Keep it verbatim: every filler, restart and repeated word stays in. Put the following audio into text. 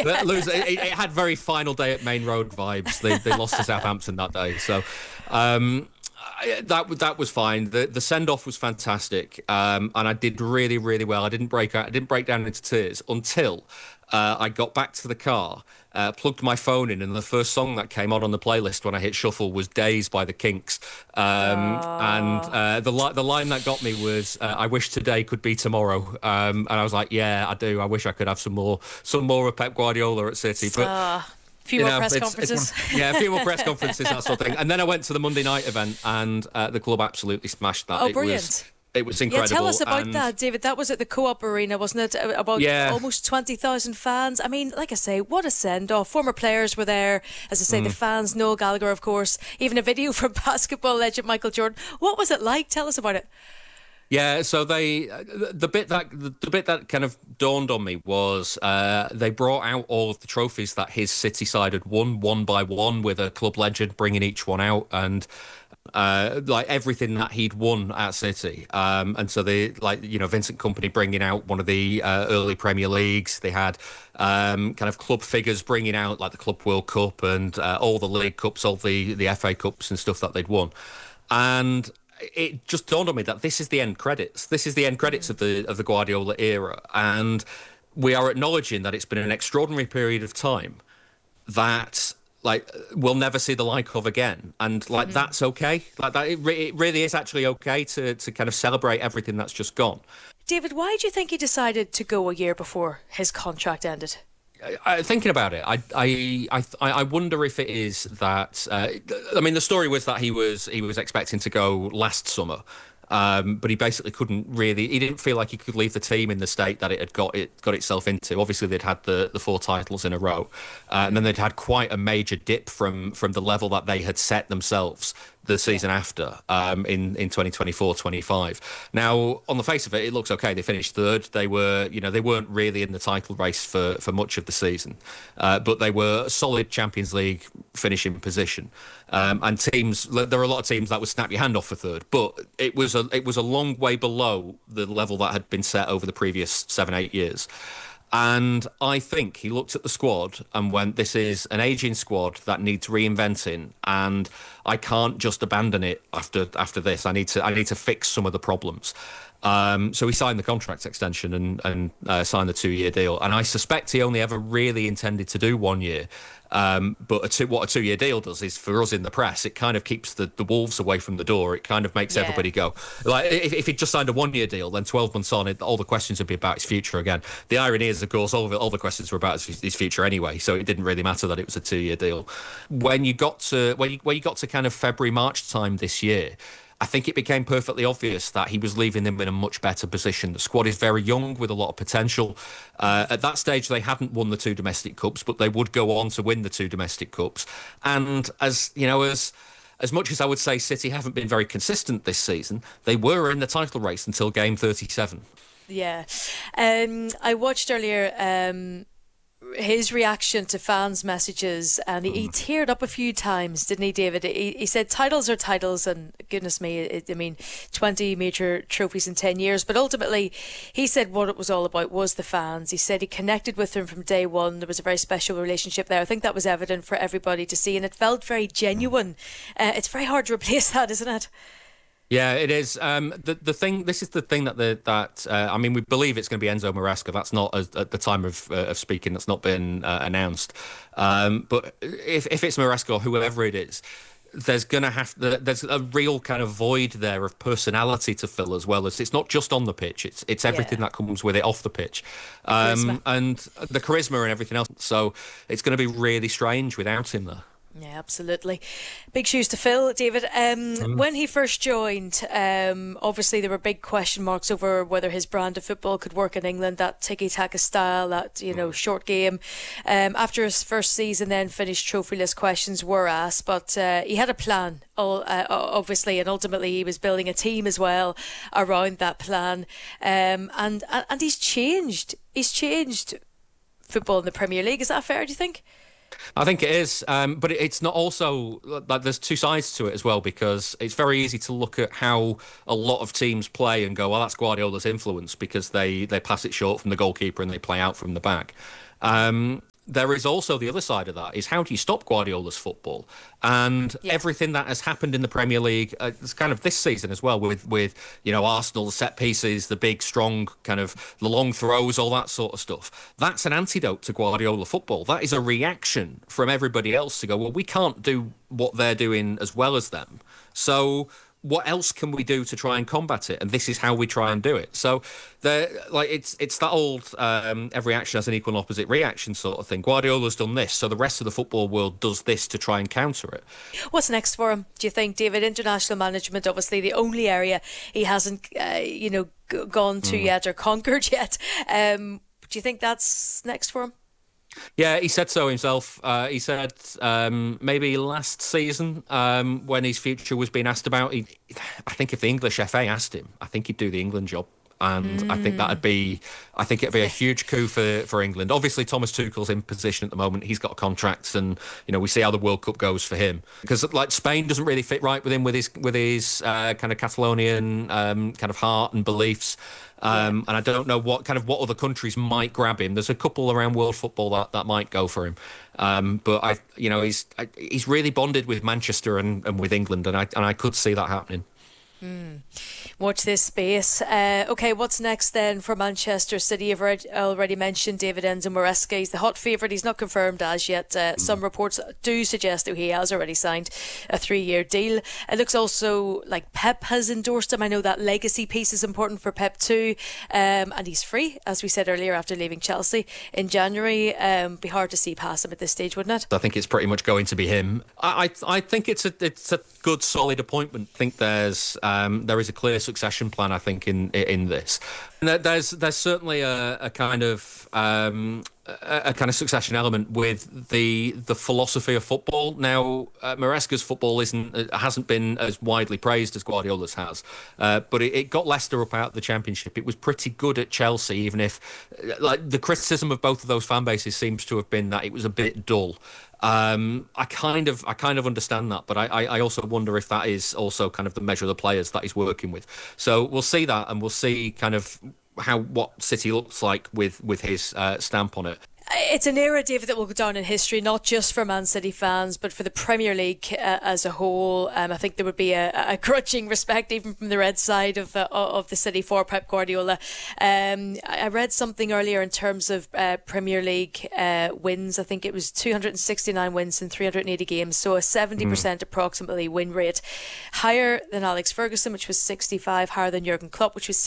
yeah. Lose, it, it had very final day at Main Road vibes. They they lost to Southampton that day, so um, that that was fine. The the send off was fantastic, um, and I did really really well. I didn't break out. I didn't break down into tears until uh, I got back to the car. Uh, plugged my phone in, and the first song that came on on the playlist when I hit shuffle was "Days" by the Kinks. Um, and uh, the li- the line that got me was, uh, "I wish today could be tomorrow." Um, and I was like, "Yeah, I do. I wish I could have some more, some more of Pep Guardiola at City." But uh, few more know, press it's, conferences. It's, yeah, a few more press conferences, that sort of thing. And then I went to the Monday night event, and uh, the club absolutely smashed that. Oh, it brilliant. Was, It was incredible. Yeah, tell us about and that, David. That was at the Co-op Arena, wasn't it? About yeah. almost twenty thousand fans. I mean, like I say, what a send-off. Former players were there. As I say, mm. the fans, Noel Gallagher, of course. Even a video from basketball legend Michael Jordan. What was it like? Tell us about it. Yeah, so they the bit that the bit that kind of dawned on me was uh, they brought out all of the trophies that his City side had won, one by one, with a club legend bringing each one out, and uh, like everything that he'd won at City. Um, and so they, like, you know, Vincent Kompany bringing out one of the uh, early Premier Leagues. They had um, kind of club figures bringing out like the Club World Cup and uh, all the League Cups, all the the F A Cups and stuff that they'd won, and it just dawned on me that this is the end credits. This is the end credits of the of the Guardiola era, and we are acknowledging that it's been an extraordinary period of time that, like, we'll never see the like of again, and like mm. that's okay. Like that, it, re- it really is actually okay to to kind of celebrate everything that's just gone. David, why do you think he decided to go a year before his contract ended? I, thinking about it, I, I, I, I wonder if it is that. Uh, I mean, the story was that he was he was expecting to go last summer, um, but he basically couldn't really. He didn't feel like he could leave the team in the state that it had got it got itself into. Obviously, they'd had the, the four titles in a row, uh, and then they'd had quite a major dip from from the level that they had set themselves the season after, um, in, in twenty twenty-four twenty-five. Now, on the face of it, it looks okay. They finished third. They were, you know, they weren't really in the title race for, for much of the season, uh, but they were a solid Champions League finishing position. Um, and teams, there are a lot of teams that would snap your hand off for third, but it was a it was a long way below the level that had been set over the previous seven, eight years. And I think he looked at the squad and went, this is an ageing squad that needs reinventing, and I can't just abandon it after after this. I need to I need to fix some of the problems. Um, so he signed the contract extension and, and uh, signed the two-year deal. And I suspect he only ever really intended to do one year. Um, but a two, what a two-year deal does is, for us in the press, it kind of keeps the, the wolves away from the door. It kind of makes yeah. everybody go. Like, if, if he'd just signed a one-year deal, then twelve months on, it, all the questions would be about his future again. The irony is, of course, all, of it, all the questions were about his, his future anyway, so it didn't really matter that it was a two-year deal. When you got to when you, when you got to kind of February, March time this year, I think it became perfectly obvious that he was leaving them in a much better position. The squad is very young with a lot of potential. Uh, at that stage, they hadn't won the two domestic cups, but they would go on to win the two domestic cups. And as you know, as as much as I would say City haven't been very consistent this season, they were in the title race until game thirty-seven. Yeah, um, I watched earlier. Um his reaction to fans' messages, and he, he teared up a few times, didn't he, David? He, he said titles are titles, and goodness me, it, I mean, twenty major trophies in ten years, but ultimately he said what it was all about was the fans. He said he connected with them from day one. There was a very special relationship there. I think that was evident for everybody to see, and it felt very genuine. Uh, it's very hard to replace that, isn't it? Yeah, it is. Um, the the thing. This is the thing that the that uh, I mean, we believe it's going to be Enzo Maresca. That's not as, at the time of uh, of speaking. That's not been uh, announced. Um, but if if it's Maresca or whoever it is, there's gonna have there's a real kind of void there of personality to fill, as well as it's not just on the pitch. It's it's everything yeah. that comes with it off the pitch, um, and the charisma and everything else. So it's going to be really strange without him there. Yeah, absolutely. Big shoes to fill, David. Um, mm. When he first joined, um, obviously there were big question marks over whether his brand of football could work in England, that tiki-taka style, that, you know, mm. short game. Um, after his first season then finished trophyless, questions were asked, but uh, he had a plan, all, uh, obviously, and ultimately he was building a team as well around that plan. Um, and, and he's changed. He's changed football in the Premier League. Is that fair, do you think? I think it is, um, but it's not also like there's two sides to it as well, because it's very easy to look at how a lot of teams play and go, well, that's Guardiola's influence because they, they pass it short from the goalkeeper and they play out from the back. Um, there is also the other side of that, is how do you stop Guardiola's football? And Yeah. everything that has happened in the Premier League, uh, it's kind of this season as well, with, with you know, Arsenal, the set pieces, the big, strong, kind of the long throws, all that sort of stuff. That's an antidote to Guardiola football. That is a reaction from everybody else to go, well, we can't do what they're doing as well as them. So what else can we do to try and combat it? And this is how we try and do it. So, like it's it's that old um, every action has an equal and opposite reaction sort of thing. Guardiola's done this, so the rest of the football world does this to try and counter it. What's next for him, do you think, David? International management, obviously the only area he hasn't, uh, you know, g- gone to mm. yet or conquered yet. Um, do you think that's next for him? Yeah, he said so himself. Uh, he said um, maybe last season um, when his future was being asked about, he, I think if the English F A asked him, I think he'd do the England job. And mm. I think that'd be, I think it'd be a huge coup for, for England. Obviously, Thomas Tuchel's in position at the moment. He's got a contract, and you know we see how the World Cup goes for him. Because like Spain doesn't really fit right with him with his with his uh, kind of Catalonian um, kind of heart and beliefs. Um, yeah. And I don't know what kind of what other countries might grab him. There's a couple around world football that, that might go for him. Um, but I, you know, he's I, he's really bonded with Manchester and, and with England, and I and I could see that happening. Mm. Watch this space. Uh, okay, what's next then for Manchester City? You've already mentioned David Enzo Maresca. He's the hot favourite. He's not confirmed as yet. Uh, mm. Some reports do suggest that he has already signed a three-year deal. It looks also like Pep has endorsed him. I know that legacy piece is important for Pep too. Um, and he's free, as we said earlier, after leaving Chelsea in January. Um, be hard to see past him at this stage, wouldn't it? I think it's pretty much going to be him. I I, I think it's a it's a good solid appointment. I think there's um, there is a clear succession plan, I think, in in this. And there's there's certainly a, a kind of um, a, a kind of succession element with the the philosophy of football. Now, uh, Maresca's football isn't hasn't been as widely praised as Guardiola's has, uh, but it, it got Leicester up out of the Championship. It was pretty good at Chelsea, even if like the criticism of both of those fan bases seems to have been that it was a bit dull. Um, I kind of, I kind of understand that, but I, I also wonder if that is also kind of the measure of the players that he's working with. So we'll see that, and we'll see kind of how what City looks like with with his uh, stamp on it. It's an era, David, that will go down in history, not just for Man City fans, but for the Premier League uh, as a whole. Um, I think there would be a, a grudging respect, even from the red side of the, of the city, for Pep Guardiola. Um, I read something earlier in terms of uh, Premier League uh, wins. I think it was two hundred sixty-nine wins in three hundred eighty games, so a seventy percent mm. approximately win rate. Higher than Alex Ferguson, which was sixty-five, higher than Jurgen Klopp, which was